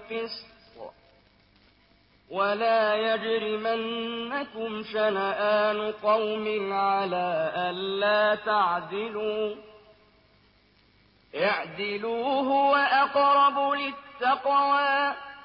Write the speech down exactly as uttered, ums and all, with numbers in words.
الْقِسْطِ ۖ وَلَا يَجْرِمَنَّكُمْ شَنَآنُ قَوْمٍ عَلَىٰ أَلَّا تَعْدِلُوا ۚ اعْدِلُوا هُوَ أَقْرَبُ لِلتَّقْوَىٰ